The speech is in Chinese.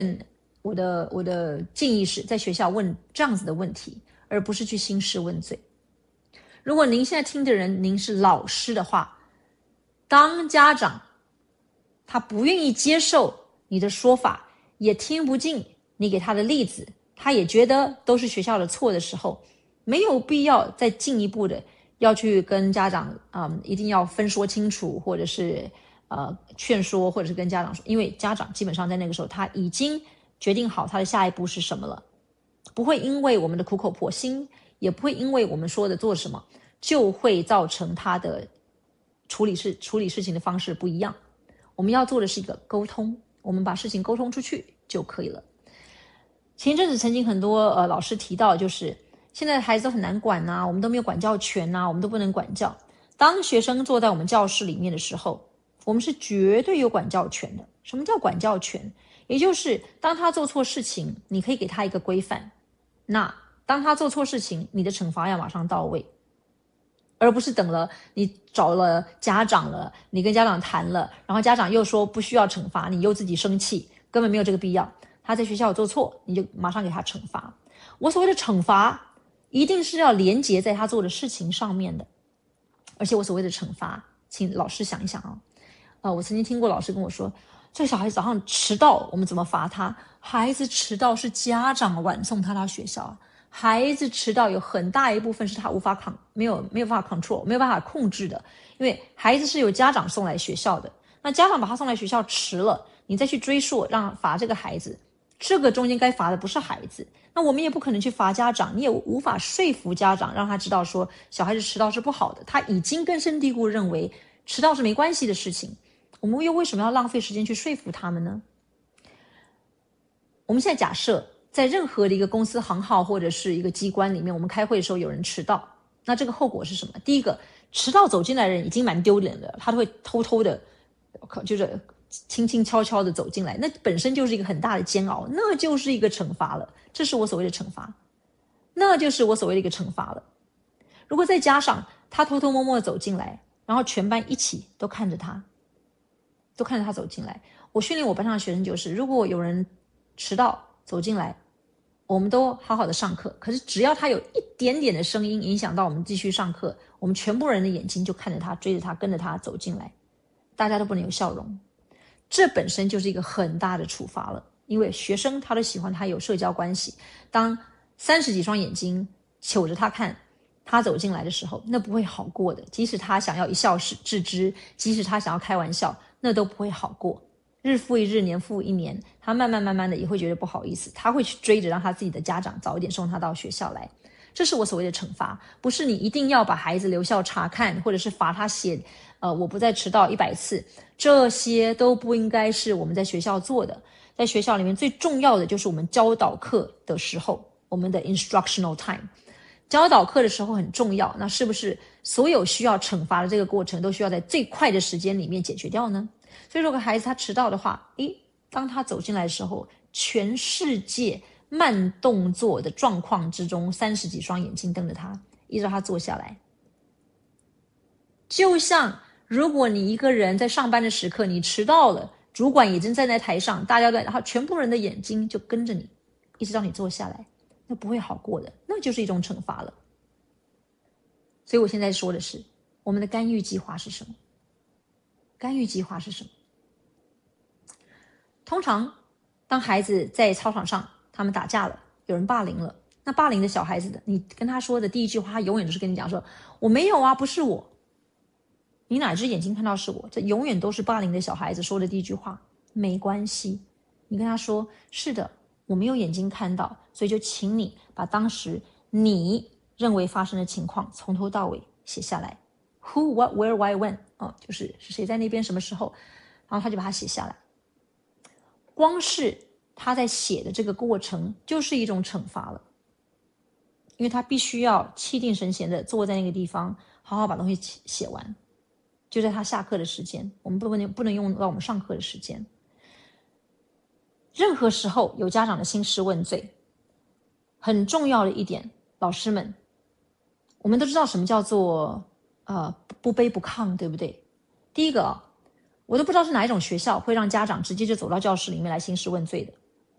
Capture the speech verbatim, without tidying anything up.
嗯，我的我的建议是在学校问这样子的问题，而不是去兴师问罪。如果您现在听的人您是老师的话，当家长他不愿意接受你的说法，也听不进你给他的例子，他也觉得都是学校的错的时候，没有必要再进一步的要去跟家长嗯，一定要分说清楚，或者是呃劝说，或者是跟家长说，因为家长基本上在那个时候他已经决定好他的下一步是什么了，不会因为我们的苦口婆心，也不会因为我们说的做什么，就会造成他的处理事处理事情的方式不一样。我们要做的是一个沟通，我们把事情沟通出去就可以了。前一阵子曾经很多呃老师提到，就是现在的孩子都很难管啊，我们都没有管教权啊，我们都不能管教。当学生坐在我们教室里面的时候，我们是绝对有管教权的。什么叫管教权？也就是当他做错事情，你可以给他一个规范，那当他做错事情，你的惩罚要马上到位，而不是等了你找了家长了，你跟家长谈了，然后家长又说不需要惩罚，你又自己生气，根本没有这个必要。他在学校有做错，你就马上给他惩罚。我所谓的惩罚一定是要连结在他做的事情上面的，而且我所谓的惩罚，请老师想一想啊。呃，我曾经听过老师跟我说，这个小孩子早上迟到，我们怎么罚他？孩子迟到是家长晚送他到学校，孩子迟到有很大一部分是他无法 con 没有没有办法 control 没有办法控制的，因为孩子是由家长送来学校的，那家长把他送来学校迟了，你再去追溯让罚这个孩子，这个中间该罚的不是孩子，那我们也不可能去罚家长，你也无法说服家长让他知道说小孩子迟到是不好的，他已经根深蒂固认为迟到是没关系的事情，我们又为什么要浪费时间去说服他们呢？我们现在假设在任何的一个公司行号或者是一个机关里面，我们开会的时候有人迟到，那这个后果是什么？第一个，迟到走进来的人已经蛮丢脸的，他都会偷偷的就是轻轻悄悄的走进来，那本身就是一个很大的煎熬，那就是一个惩罚了，这是我所谓的惩罚，那就是我所谓的一个惩罚了。如果再加上他偷偷摸摸的走进来，然后全班一起都看着他都看着他走进来，我训练我班上的学生就是，如果有人迟到走进来，我们都好好的上课，可是只要他有一点点的声音影响到我们继续上课，我们全部人的眼睛就看着他，追着他，跟着他走进来，大家都不能有笑容，这本身就是一个很大的处罚了。因为学生他都喜欢他有社交关系，当三十几双眼睛瞅着他看，他走进来的时候，那不会好过的，即使他想要一笑置之，即使他想要开玩笑，那都不会好过。日复一日，年复一年，他慢慢慢慢的也会觉得不好意思，他会去追着让他自己的家长早一点送他到学校来。这是我所谓的惩罚，不是你一定要把孩子留校察看，或者是罚他写呃我不再迟到一百次，这些都不应该是我们在学校做的。在学校里面最重要的就是我们教导课的时候，我们的 instructional time， 教导课的时候很重要，那是不是所有需要惩罚的这个过程都需要在最快的时间里面解决掉呢？所以如果孩子他迟到的话，诶，当他走进来的时候，全世界慢动作的状况之中，三十几双眼睛瞪着他，依着他坐下来。就像如果你一个人在上班的时刻你迟到了，主管也正站在台上，大家在，然后全部人的眼睛就跟着你，一直到你坐下来，那不会好过的，那就是一种惩罚了。所以我现在说的是，我们的干预计划是什么？干预计划是什么？通常当孩子在操场上他们打架了，有人霸凌了，那霸凌的小孩子的，你跟他说的第一句话，他永远都是跟你讲说我没有啊，不是我。你哪只眼睛看到是我？这永远都是霸凌的小孩子说的第一句话。没关系，你跟他说是的，我没有眼睛看到，所以就请你把当时你认为发生的情况从头到尾写下来。 Who, what, where, why, when， 哦，就是是谁在那边什么时候，然后他就把它写下来。光是他在写的这个过程就是一种惩罚了，因为他必须要气定神闲的坐在那个地方好好把东西写完，就在他下课的时间，我们不能不能用到我们上课的时间。任何时候有家长的兴师问罪，很重要的一点，老师们，我们都知道什么叫做呃不卑不亢，对不对？第一个啊，我都不知道是哪一种学校会让家长直接就走到教室里面来兴师问罪的。